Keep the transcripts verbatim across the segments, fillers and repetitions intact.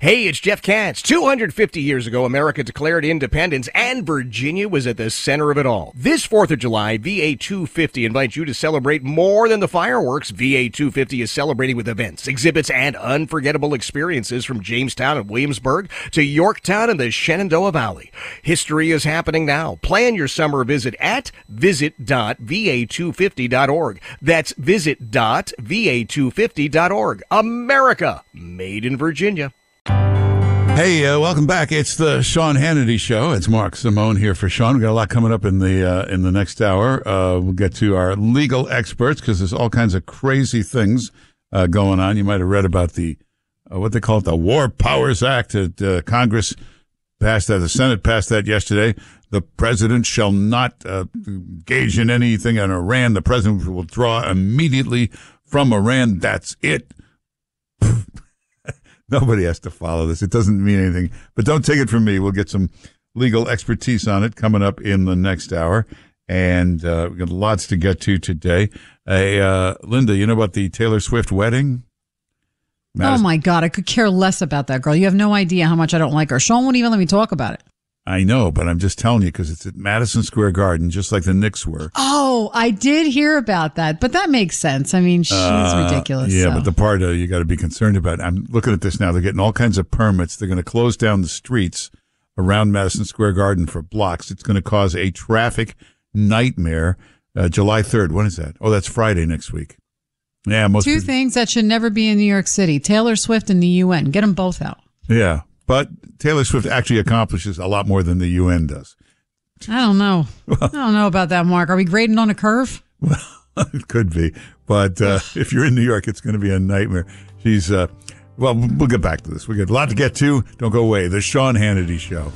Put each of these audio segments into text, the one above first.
Hey, it's Jeff Katz. two hundred fifty years ago, America declared independence, and Virginia was at the center of it all. This fourth of July, V A two fifty invites you to celebrate more than the fireworks. V A two fifty is celebrating with events, exhibits, and unforgettable experiences from Jamestown and Williamsburg to Yorktown and the Shenandoah Valley. History is happening now. Plan your summer visit at visit dot v a two fifty dot org. That's visit dot v a two fifty dot org. America, made in Virginia. Hey, uh, welcome back. It's the Sean Hannity Show. It's Mark Simone here for Sean. We've got a lot coming up in the uh, in the next hour. Uh, we'll get to our legal experts because there's all kinds of crazy things uh, going on. You might have read about the, uh, what they call it, the War Powers Act that uh, Congress passed that. The Senate passed that yesterday. The president shall not uh, engage in anything on Iran. The president will withdraw immediately from Iran. That's it. Nobody has to follow this. It doesn't mean anything. But don't take it from me. We'll get some legal expertise on it coming up in the next hour. And uh, we've got lots to get to today. Hey, uh, Linda, you know about the Taylor Swift wedding? Madison- oh, my God. I could care less about that girl. You have no idea how much I don't like her. Sean won't even let me talk about it. I know, but I'm just telling you because it's at Madison Square Garden, just like the Knicks were. Oh, I did hear about that, but that makes sense. I mean, she's uh, ridiculous. Yeah, so. but the part uh, you got to be concerned about, I'm looking at this now. They're getting all kinds of permits. They're going to close down the streets around Madison Square Garden for blocks. It's going to cause a traffic nightmare. Uh, July third. When is that? Oh, that's Friday next week. Yeah, most Two people- things that should never be in New York City, Taylor Swift and the U N. Get them both out. Yeah. But Taylor Swift actually accomplishes a lot more than the U N does. I don't know. I don't know about that, Mark. Are we grading on a curve? Well, it could be. But uh, if you're in New York, it's going to be a nightmare. She's, uh, well, we'll get back to this. We've got a lot to get to. Don't go away. The Sean Hannity Show.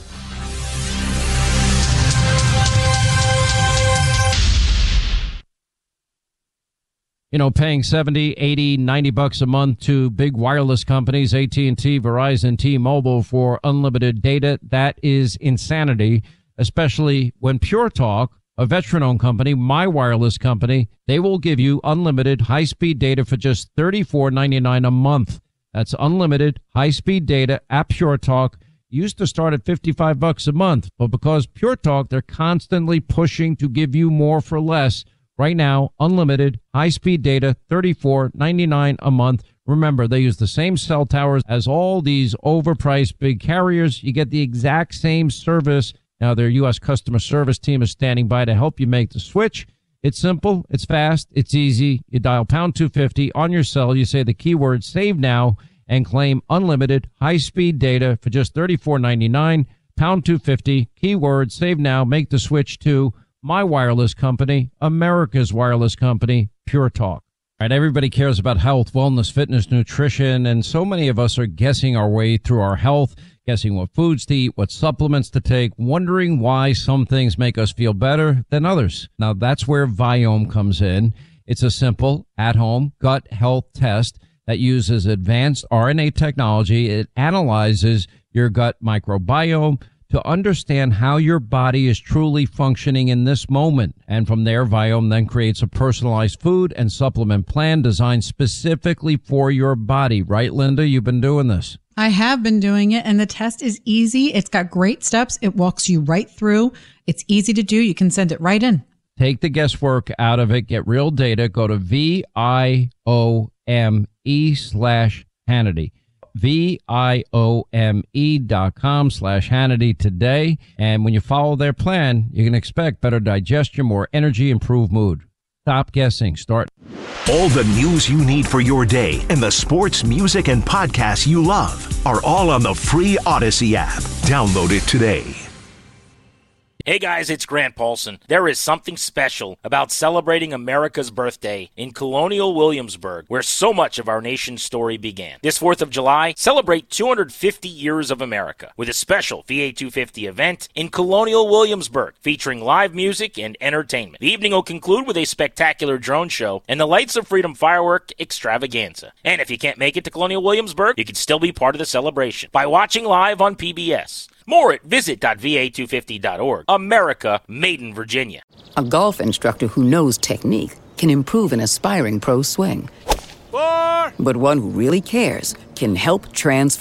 You know, paying seventy, eighty, ninety bucks a month to big wireless companies, A T and T, Verizon, T-Mobile for unlimited data, that is insanity, especially when Pure Talk, a veteran-owned company, my wireless company, they will give you unlimited high-speed data for just thirty-four ninety-nine a month. That's unlimited high-speed data at Pure Talk. Used to start at fifty-five bucks a month, but because Pure Talk, they're constantly pushing to give you more for less. Right now, unlimited, high-speed data, thirty-four ninety-nine a month. Remember, they use the same cell towers as all these overpriced big carriers. You get the exact same service. Now, their U S customer service team is standing by to help you make the switch. It's simple, it's fast, it's easy. You dial pound two fifty on your cell. You say the keyword save now and claim unlimited, high-speed data for just thirty-four ninety-nine. Pound two fifty, keyword save now, make the switch to my wireless company, America's wireless company, Pure Talk. All right, everybody cares about health, wellness, fitness, nutrition, and so many of us are guessing our way through our health, guessing what foods to eat, what supplements to take, wondering why some things make us feel better than others. Now, that's where Viome comes in. It's a simple, at-home gut health test that uses advanced R N A technology. It analyzes your gut microbiome to understand how your body is truly functioning in this moment. And from there, Viome then creates a personalized food and supplement plan designed specifically for your body. Right, Linda? You've been doing this. I have been doing it, and the test is easy. It's got great steps. It walks you right through. It's easy to do. You can send it right in. Take the guesswork out of it. Get real data. Go to V I O M E slash Hannity. V-I-O-M-E dot com slash Hannity today. And when you follow their plan, you can expect better digestion, more energy, improved mood. Stop guessing. Start. All the news you need for your day and the sports, music, and podcasts you love are all on the free Odyssey app. Download it today. Hey guys, it's Grant Paulson. There is something special about celebrating America's birthday in Colonial Williamsburg, where so much of our nation's story began. This fourth of July, celebrate two hundred fifty years of America with a special V A two fifty event in Colonial Williamsburg featuring live music and entertainment. The evening will conclude with a spectacular drone show and the Lights of Freedom firework extravaganza. And if you can't make it to Colonial Williamsburg, you can still be part of the celebration by watching live on P B S. More at visit dot v a two fifty dot org. America, made in Virginia. A golf instructor who knows technique can improve an aspiring pro's swing. Four. But one who really cares can help transform